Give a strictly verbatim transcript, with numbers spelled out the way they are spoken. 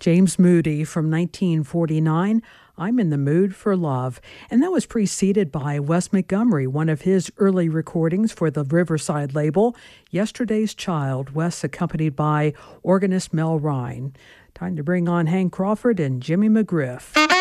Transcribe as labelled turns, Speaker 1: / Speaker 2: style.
Speaker 1: James Moody from nineteen forty-nine, I'm in the Mood for Love. And that was preceded by Wes Montgomery, one of his early recordings for the Riverside label, Yesterday's Child, Wes accompanied by organist Mel Rhine. Time to bring on Hank Crawford and Jimmy McGriff.